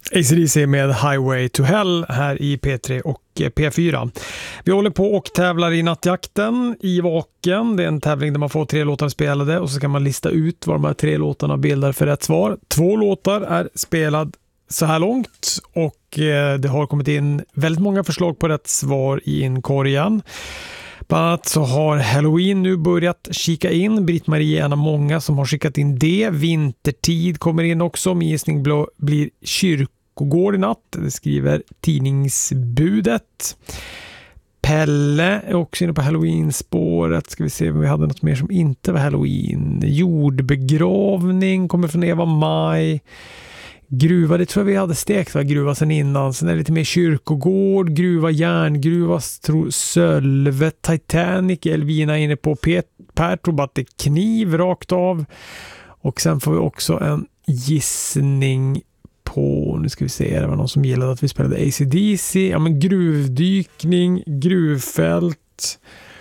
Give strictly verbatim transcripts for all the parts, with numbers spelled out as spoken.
A C D C med Highway to Hell här i P tre och P fyra. Vi håller på och tävlar i nattjakten i Vaken. Det är en tävling där man får tre låtar spelade och så ska man lista ut vad de här tre låtarna bildar för rätt svar. Två låtar är spelad så här långt och det har kommit in väldigt många förslag på rätt svar i inkorgen. Bland annat så har Halloween nu börjat kika in. Britt-Marie är en av många som har skickat in det. Vintertid kommer in också. Min gissning blir kyrkogård i natt. Det skriver tidningsbudet. Pelle är också inne på Halloween-spåret. Ska vi se om vi hade något mer som inte var Halloween. Jordbegravning kommer från Eva Maj. Gruva, det tror jag vi hade stekt va? Gruva sen innan. Sen är det lite mer kyrkogård, gruva, järngruva, tror Sölve, Titanic, Elvina inne på Per tror att det är kniv rakt av. Och sen får vi också en gissning på, nu ska vi se, det var någon som gillade att vi spelade A C D C. Ja men gruvdykning, gruvfält,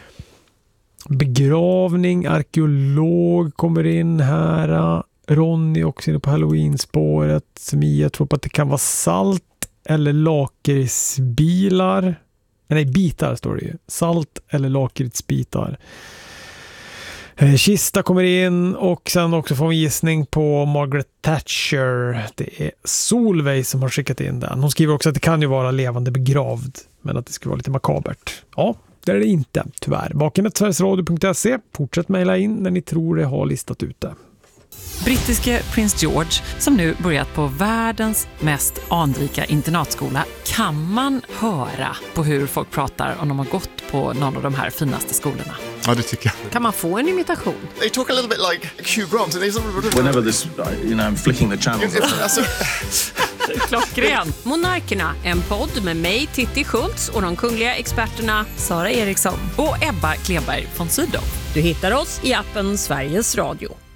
begravning, arkeolog kommer in här. Ronny också inne på Halloween-spåret. Mia tror på att det kan vara salt eller lakritsbilar. Nej, bitar står det ju. Salt eller lakritsbitar. Kista kommer in och sen också får vi gissning på Margaret Thatcher. Det är Solveig som har skickat in den. Hon skriver också att det kan ju vara levande begravd, men att det skulle vara lite makabert. Ja, det är det inte, tyvärr. Vakenet sverigesradio punkt se. Fortsätt mejla in när ni tror det har listat ut det. Brittiske prins George, som nu börjat på världens mest anrika internatskola, kan man höra på hur folk pratar om de har gått på någon av de här finaste skolorna. Ja, det tycker jag. Kan man få en imitation? They talk a little bit like Hugh Grant. And they... Whenever this, you know, I'm flicking the channels. Klockren. Monarkerna, en podd med mig, Titti Schultz, och de kungliga experterna Sara Eriksson och Ebba Kleberg von Sydow. Du hittar oss i appen Sveriges Radio.